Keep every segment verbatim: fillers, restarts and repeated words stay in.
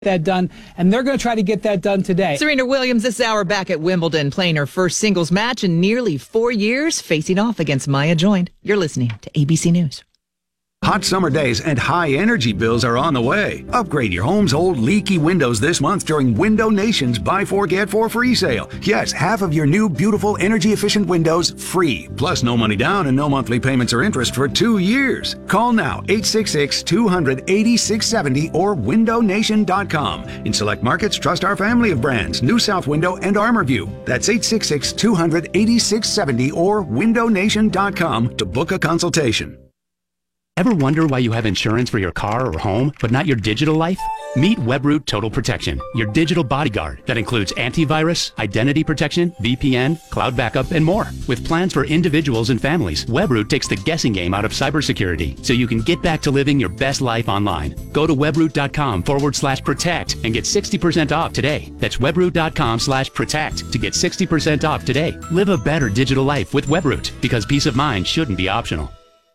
that done, and they're going to try to get that done today. Serena Williams this hour back at Wimbledon, playing her first singles match in nearly four years, facing off against Maya Joint. You're listening to A B C News. Hot summer days and high energy bills are on the way. Upgrade your home's old leaky windows this month during Window Nation's Buy Four Get Four free sale. Yes, half of your new beautiful energy efficient windows free. Plus no money down and no monthly payments or interest for two years. Call now eight six six, two hundred, eighty-six seventy or window nation dot com. In select markets, trust our family of brands, New South Window and Armorview. That's eight six six, two hundred, eighty-six seventy or window nation dot com to book a consultation. Ever wonder why you have insurance for your car or home, but not your digital life? Meet Webroot Total Protection, your digital bodyguard that includes antivirus, identity protection, V P N, cloud backup, and more. With plans for individuals and families, Webroot takes the guessing game out of cybersecurity so you can get back to living your best life online. Go to webroot.com forward slash protect and get sixty percent off today. That's webroot.com slash protect to get sixty percent off today. Live a better digital life with Webroot, because peace of mind shouldn't be optional.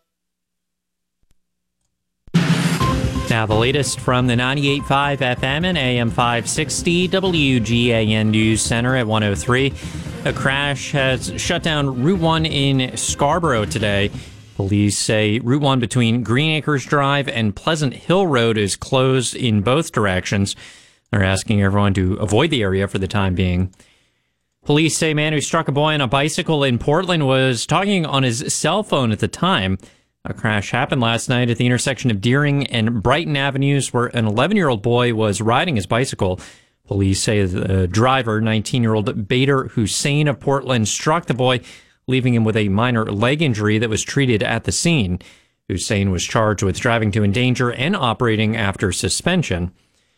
Now, the latest from the ninety-eight point five F M and A M five sixty W G A N News Center at one oh three. A crash has shut down Route one in Scarborough today. Police say Route one between Green Acres Drive and Pleasant Hill Road is closed in both directions. They're asking everyone to avoid the area for the time being. Police say a man who struck a boy on a bicycle in Portland was talking on his cell phone at the time. A crash happened last night at the intersection of Deering and Brighton Avenues, where an eleven-year-old boy was riding his bicycle. Police say the driver, nineteen-year-old Bader Hussein of Portland, struck the boy, leaving him with a minor leg injury that was treated at the scene. Hussein was charged with driving to endanger and operating after suspension.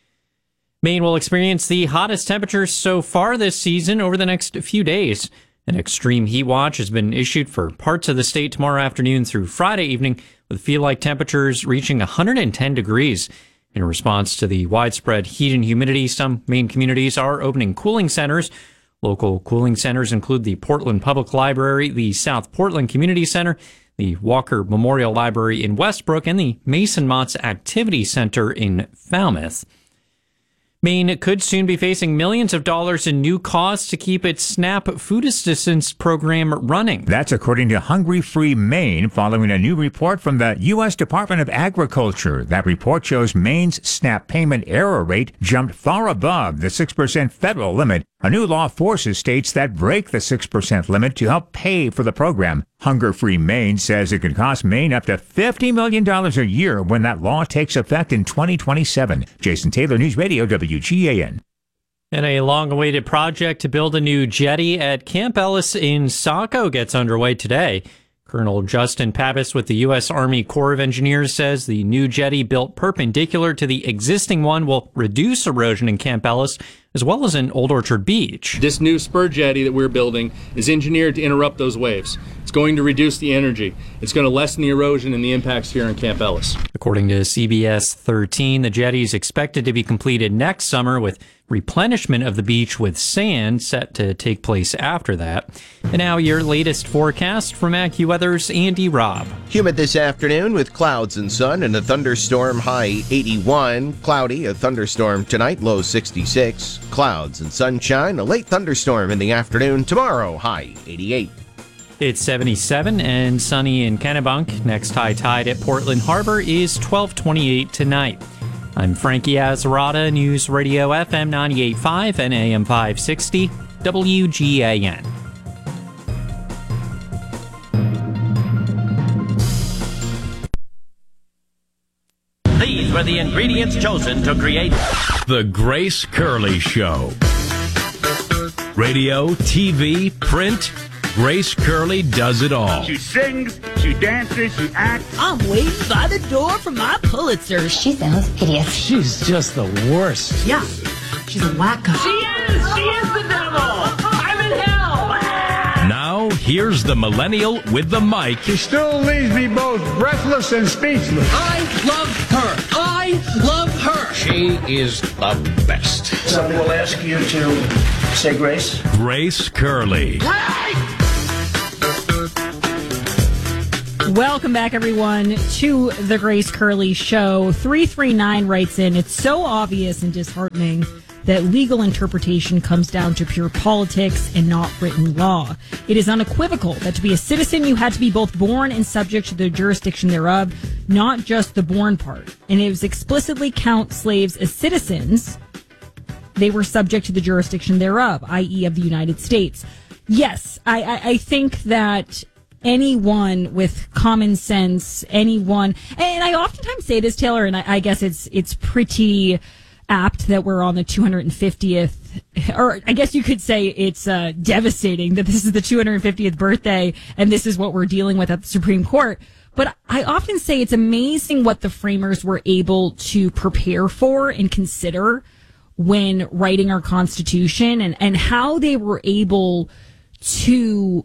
Maine will experience the hottest temperatures so far this season over the next few days. An extreme heat watch has been issued for parts of the state tomorrow afternoon through Friday evening, with feel-like temperatures reaching one hundred ten degrees. In response to the widespread heat and humidity, some Maine communities are opening cooling centers. Local cooling centers include the Portland Public Library, the South Portland Community Center, the Walker Memorial Library in Westbrook, and the Mason Motts Activity Center in Falmouth. Maine could soon be facing millions of dollars in new costs to keep its SNAP food assistance program running. That's according to Hungry Free Maine, following a new report from the U S Department of Agriculture. That report shows Maine's SNAP payment error rate jumped far above the six percent federal limit. A new law forces states that break the six percent limit to help pay for the program. Hunger Free Maine says it could cost Maine up to fifty million dollars a year when that law takes effect in twenty twenty-seven. Jason Taylor, News Radio, W G A N. And a long-awaited project to build a new jetty at Camp Ellis in Saco gets underway today. Colonel Justin Pappas with the U S Army Corps of Engineers says the new jetty built perpendicular to the existing one will reduce erosion in Camp Ellis, as well as in Old Orchard Beach. This new spur jetty that we're building is engineered to interrupt those waves. It's going to reduce the energy. It's going to lessen the erosion and the impacts here in Camp Ellis. According to C B S thirteen, the jetty is expected to be completed next summer, with replenishment of the beach with sand set to take place after that. And now your latest forecast from AccuWeather's Andy Robb. Humid this afternoon with clouds and sun and a thunderstorm, high eighty-one. Cloudy, a thunderstorm tonight, low sixty-six. Clouds and sunshine, a late thunderstorm in the afternoon. Tomorrow, high eighty-eight. It's seventy-seven and sunny in Kennebunk. Next high tide at Portland Harbor is twelve twenty-eight tonight. I'm Frankie Azarada, News Radio F M ninety-eight point five and A M five sixty, W G A N. These were the ingredients chosen to create The Grace Curley Show. Radio, T V, print, Grace Curley does it all. She sings, she dances, she acts. I'm waiting by the door for my Pulitzer. She sounds hideous. She's just the worst. Yeah, she's a wacko. She is! She is the devil! I'm in hell! Now, here's the millennial with the mic. She still leaves me both breathless and speechless. I love her. I love her. She is the best. Somebody will ask you to say grace. Grace Curley. Grace! Welcome back, everyone, to the Grace Curley Show. three three nine writes in, it's so obvious and disheartening that legal interpretation comes down to pure politics and not written law. It is unequivocal that to be a citizen, you had to be both born and subject to the jurisdiction thereof, not just the born part. And it was explicitly count slaves as citizens. They were subject to the jurisdiction thereof, that is of the United States. Yes, I, I, I think that anyone with common sense, anyone, and I oftentimes say this, Taylor, and I, I guess it's it's pretty apt that we're on the two hundred fiftieth, or I guess you could say it's uh, devastating that this is the two hundred fiftieth birthday and this is what we're dealing with at the Supreme Court. But I often say it's amazing what the framers were able to prepare for and consider when writing our Constitution, and, and how they were able to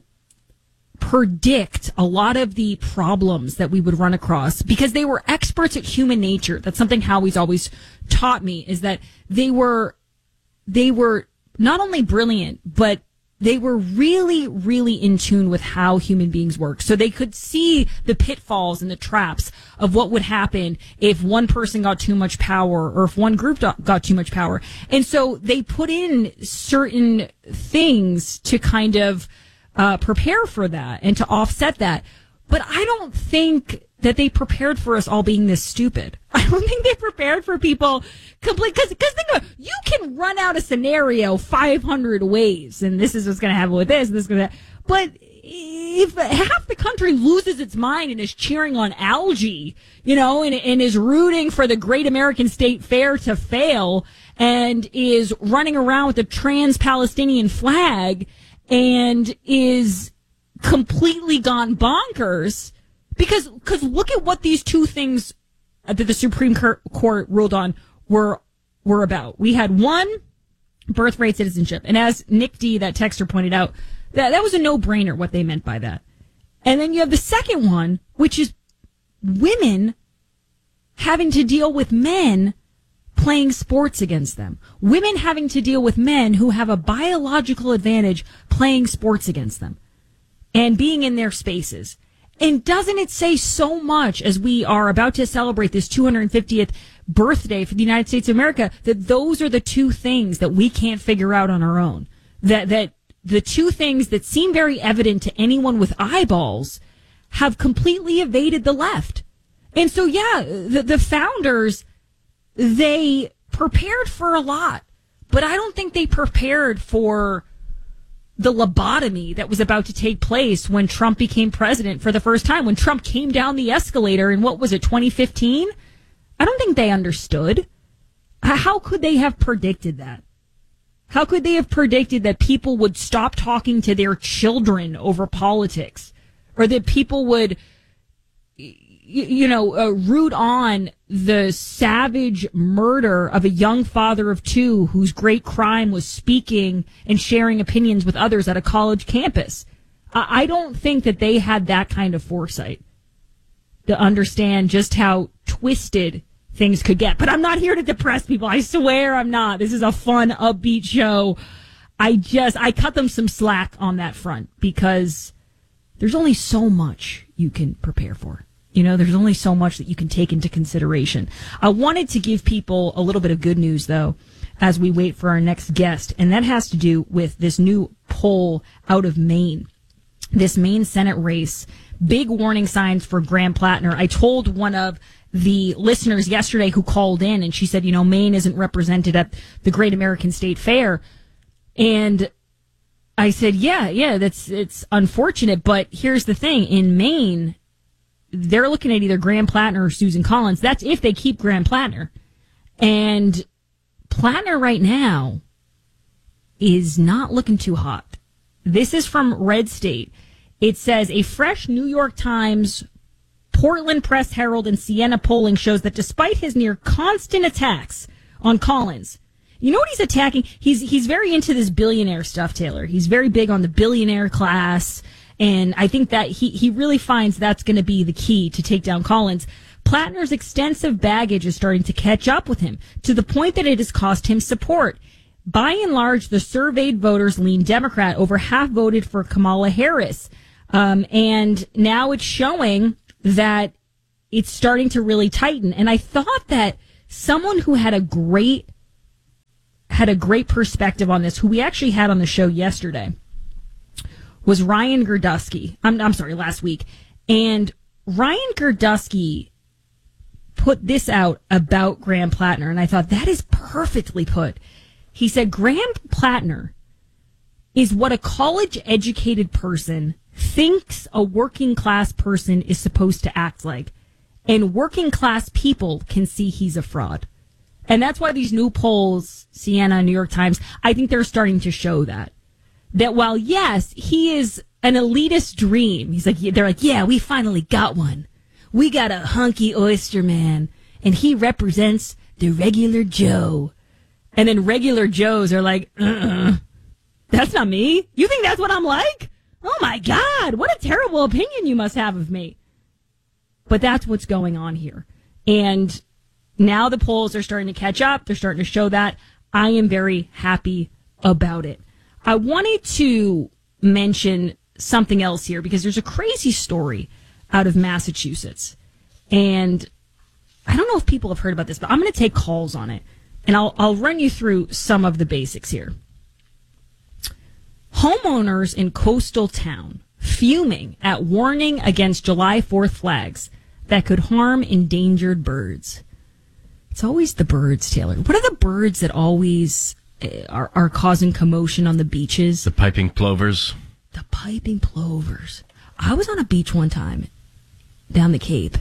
predict a lot of the problems that we would run across, because they were experts at human nature. That's something Howie's always taught me, is that they were, they were not only brilliant, but they were really, really in tune with how human beings work. So they could see the pitfalls and the traps of what would happen if one person got too much power or if one group got too much power. And so they put in certain things to kind of uh, prepare for that and to offset that. But I don't think that they prepared for us all being this stupid. I don't think they prepared for people complete, because because think about it, you can run out a scenario five hundred ways, and this is what's going to happen with this, and this is going to. But if half the country loses its mind and is cheering on algae, you know, and, and is rooting for the Great American State Fair to fail, and is running around with a trans-Palestinian flag, and is completely gone bonkers, because because look at what these two things that the Supreme Court ruled on were were about. We had one, birthright citizenship, and as Nick D, that texter, pointed out, that that was a no-brainer what they meant by that. And then you have the second one, which is women having to deal with men playing sports against them. Women having to deal with men who have a biological advantage playing sports against them and being in their spaces. And doesn't it say so much, as we are about to celebrate this two hundred fiftieth birthday for the United States of America, that those are the two things that we can't figure out on our own? That, that the two things that seem very evident to anyone with eyeballs have completely evaded the left. And so, yeah, the, the founders, they prepared for a lot, but I don't think they prepared for the lobotomy that was about to take place when Trump became president for the first time. When Trump came down the escalator in, what was it, twenty fifteen? I don't think they understood. How could they have predicted that? How could they have predicted that people would stop talking to their children over politics? Or that people would, you know, uh, root on the savage murder of a young father of two whose great crime was speaking and sharing opinions with others at a college campus? I don't think that they had that kind of foresight to understand just how twisted things could get. But I'm not here to depress people. I swear I'm not. This is a fun, upbeat show. I just, I cut them some slack on that front, because there's only so much you can prepare for. You know, there's only so much that you can take into consideration. I wanted to give people a little bit of good news, though, as we wait for our next guest, and that has to do with this new poll out of Maine. This Maine Senate race, big warning signs for Graham Plattner. I told one of the listeners yesterday who called in, and she said, you know, Maine isn't represented at the Great American State Fair. And I said, yeah, yeah, that's, it's unfortunate, but here's the thing. In Maine, they're looking at either Graham Plattner or Susan Collins. That's if they keep Graham Plattner. And Plattner right now is not looking too hot. This is from Red State. It says a fresh New York Times, Portland Press Herald, and Siena polling shows that despite his near constant attacks on Collins, you know what he's attacking? He's he's very into this billionaire stuff, Taylor. He's very big on the billionaire class. And I think that he, he really finds that's going to be the key to take down Collins. Plattner's extensive baggage is starting to catch up with him, to the point that it has cost him support. By and large, the surveyed voters lean Democrat. Over half voted for Kamala Harris. Um, and now it's showing that it's starting to really tighten. And I thought that someone who had a great had a great perspective on this, who we actually had on the show yesterday, was Ryan Girdusky. I'm, I'm sorry, last week. And Ryan Girdusky put this out about Graham Plattner, and I thought that is perfectly put. He said, Graham Plattner is what a college-educated person thinks a working-class person is supposed to act like. And working-class people can see he's a fraud. And that's why these new polls, Siena, New York Times, I think they're starting to show that. That while, yes, he is an elitist dream, he's like, they're like, yeah, we finally got one. We got a hunky oyster man, and he represents the regular Joe. And then regular Joes are like, uh-uh, that's not me. You think that's what I'm like? Oh my God, what a terrible opinion you must have of me. But that's what's going on here. And now the polls are starting to catch up. They're starting to show that. I am very happy about it. I wanted to mention something else here because there's a crazy story out of Massachusetts. And I don't know if people have heard about this, but I'm going to take calls on it. And I'll, I'll run you through some of the basics here. Homeowners in coastal town fuming at warning against July fourth flags that could harm endangered birds. It's always the birds, Taylor. What are the birds that always uh, are, are causing commotion on the beaches? The piping plovers. The piping plovers. I was on a beach one time down the Cape,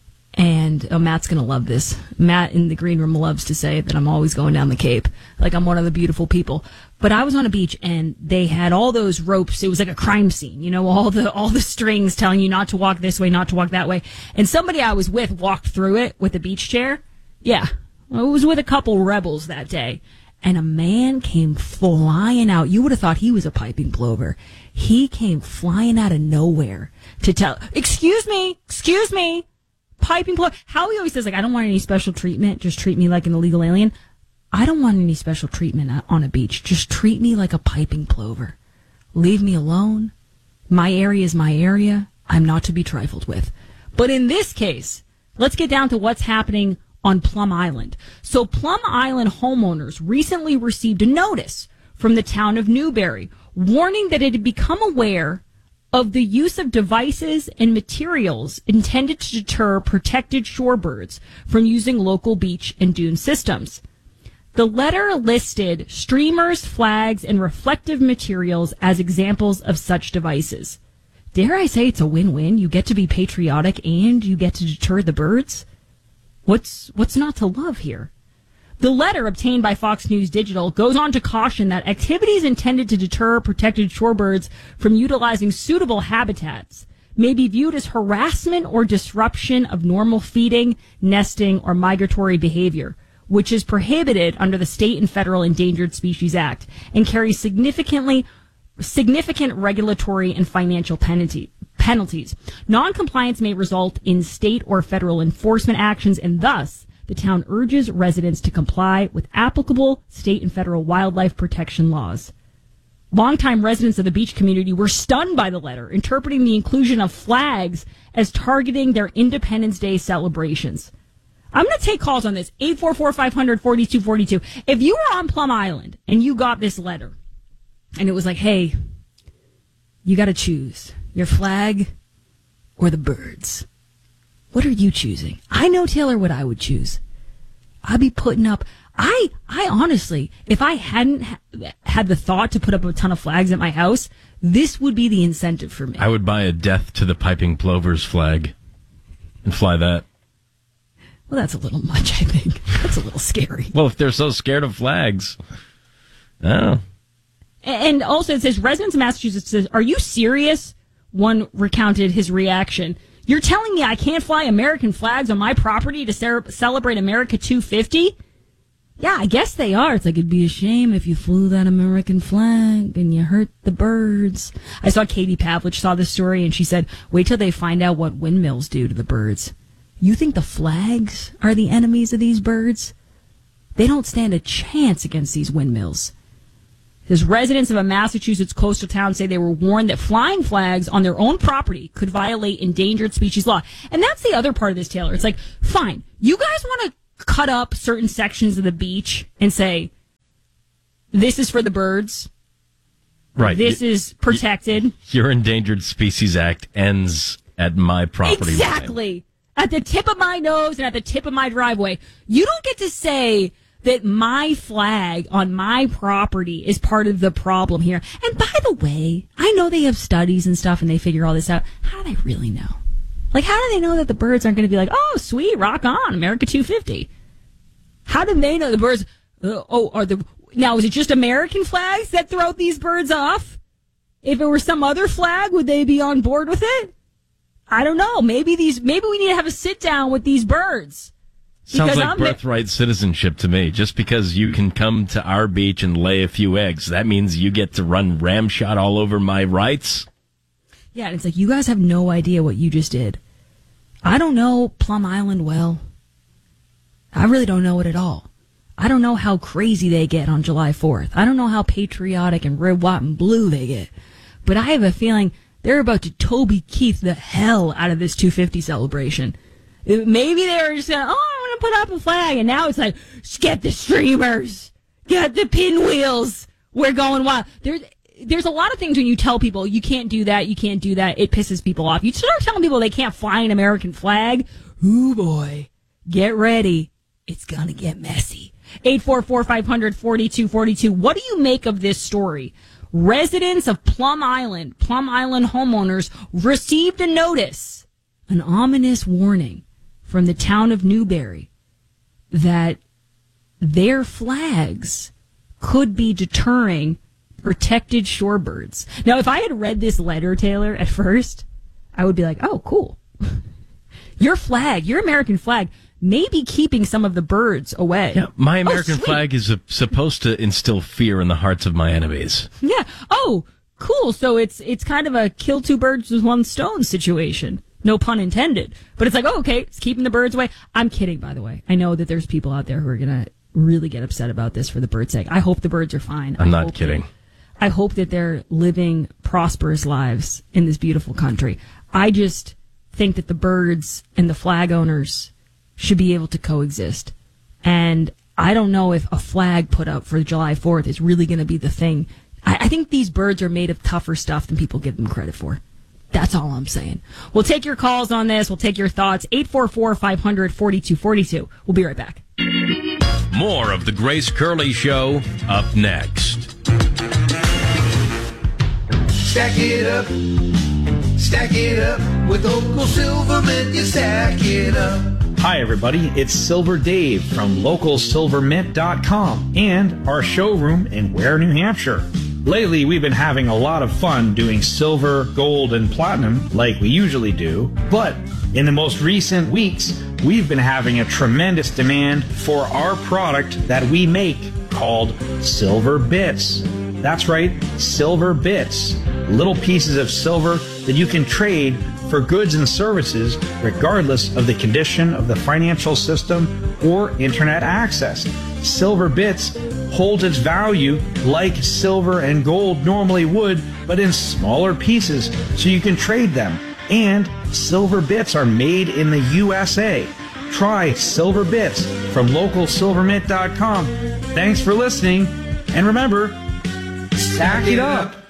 and oh, Matt's going to love this. Matt in the green room loves to say that I'm always going down the Cape, like I'm one of the beautiful people. But I was on a beach, and they had all those ropes. It was like a crime scene, you know, all the all the strings telling you not to walk this way, not to walk that way. And somebody I was with walked through it with a beach chair. Yeah, I was with a couple rebels that day, and a man came flying out. You would have thought he was a piping plover. He came flying out of nowhere to tell, excuse me, excuse me, piping plover. How he always says, like, I don't want any special treatment. Just treat me like an illegal alien. I don't want any special treatment on a beach. Just treat me like a piping plover. Leave me alone. My area is my area. I'm not to be trifled with. But in this case, let's get down to what's happening on Plum Island. So Plum Island homeowners recently received a notice from the town of Newberry warning that it had become aware of the use of devices and materials intended to deter protected shorebirds from using local beach and dune systems. The letter listed streamers, flags, and reflective materials as examples of such devices. Dare I say it's a win-win? You get to be patriotic and you get to deter the birds? What's what's not to love here? The letter obtained by Fox News Digital goes on to caution that activities intended to deter protected shorebirds from utilizing suitable habitats may be viewed as harassment or disruption of normal feeding, nesting, or migratory behavior, which is prohibited under the State and Federal Endangered Species Act and carries significantly significant regulatory and financial penalty. penalties. Non-compliance may result in state or federal enforcement actions, and thus the town urges residents to comply with applicable state and federal wildlife protection laws. Longtime residents of the beach community were stunned by the letter, interpreting the inclusion of flags as targeting their Independence Day celebrations. I'm going to take calls on this. eight four four, five hundred, forty-two forty-two. If you were on Plum Island and you got this letter and it was like, hey, you got to choose your flag or the birds. What are you choosing? I know, Taylor, what I would choose. I'd be putting up, I, I honestly, if I hadn't ha- had the thought to put up a ton of flags at my house, this would be the incentive for me. I would buy a death to the piping plovers flag and fly that. Well, that's a little much, I think. That's a little scary. Well, if they're so scared of flags. Oh. And also it says, residents of Massachusetts says, are you serious? One recounted his reaction. You're telling me I can't fly American flags on my property to ce- celebrate America two fifty? Yeah, I guess they are. It's like, it'd be a shame if you flew that American flag and you hurt the birds. I saw Katie Pavlich saw this story, and she said, wait till they find out what windmills do to the birds. You think the flags are the enemies of these birds? They don't stand a chance against these windmills. His residents of a Massachusetts coastal town say they were warned that flying flags on their own property could violate endangered species law. And that's the other part of this, Taylor. It's like, fine, you guys want to cut up certain sections of the beach and say, this is for the birds. Right. This y- is protected. Y- your Endangered Species Act ends at my property Exactly. line. At the tip of my nose and at the tip of my driveway. You don't get to say that my flag on my property is part of the problem here. And by the way, I know they have studies and stuff and they figure all this out. How do they really know? Like, how do they know that the birds aren't going to be like, oh, sweet, rock on, America two fifty? How do they know the birds, uh, oh, are the, now is it just American flags that throw these birds off? If it were some other flag, would they be on board with it? I don't know. Maybe these, maybe we need to have a sit down with these birds. Sounds Because like I'm birthright citizenship to me. Just because you can come to our beach and lay a few eggs, that means you get to run ramshot all over my rights? Yeah, and it's like, you guys have no idea what you just did. I don't know Plum Island well. I really don't know it at all. I don't know how crazy they get on July fourth. I don't know how patriotic and red, white, and blue they get. But I have a feeling they're about to Toby Keith the hell out of this two fifty celebration. Maybe they were just going, oh, I want to put up a flag. And now it's like, get the streamers. Get the pinwheels. We're going wild. There's, there's a lot of things when you tell people you can't do that, you can't do that, it pisses people off. You start telling people they can't fly an American flag. Ooh, boy. Get ready. It's going to get messy. eight four four, five hundred, forty-two forty-two. What do you make of this story? Residents of Plum Island, Plum Island homeowners received a notice, an ominous warning from the town of Newberry that their flags could be deterring protected shorebirds. Now, if I had read this letter, Taylor, at first, I would be like, oh, cool. Your flag, your American flag, may be keeping some of the birds away. Yeah, my American oh, flag is a, supposed to instill fear in the hearts of my enemies. Yeah. Oh, cool. So it's it's kind of a kill two birds with one stone situation. No pun intended. But it's like, oh, okay, it's keeping the birds away. I'm kidding, by the way. I know that there's people out there who are going to really get upset about this for the birds' sake. I hope the birds are fine. I'm I not kidding. That, I hope that they're living prosperous lives in this beautiful country. I just think that the birds and the flag owners should be able to coexist. And I don't know if a flag put up for July fourth is really going to be the thing. I, I think these birds are made of tougher stuff than people give them credit for. That's all I'm saying. We'll take your calls on this. We'll take your thoughts. eight four four, five hundred, forty-two forty-two. We'll be right back. More of the Grace Curley Show up next. Stack it up. Stack it up. With Local Silvermint, you stack it up. Hi, everybody. It's Silver Dave from local silver mint dot com and our showroom in Ware, New Hampshire. Lately, we've been having a lot of fun doing silver, gold, and platinum like we usually do. But in the most recent weeks, we've been having a tremendous demand for our product that we make called Silver Bits. That's right, Silver Bits. Little pieces of silver that you can trade for goods and services regardless of the condition of the financial system or internet access. Silver Bits holds its value like silver and gold normally would, but in smaller pieces so you can trade them. And Silver Bits are made in the U S A. Try Silver Bits from local silver mint dot com. Thanks for listening, and remember, stack it up.